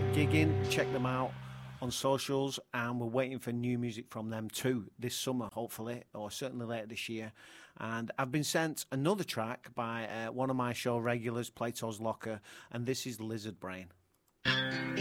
gigging. Check them out on socials, and we're waiting for new music from them too this summer, hopefully, or certainly later this year. And I've been sent another track by one of my show regulars, Plato's Locker, and this is Lizard Brain.